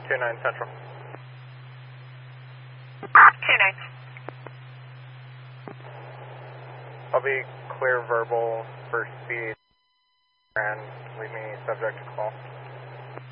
29 Central. 29. I'll be clear verbal for speed and leave me subject to call.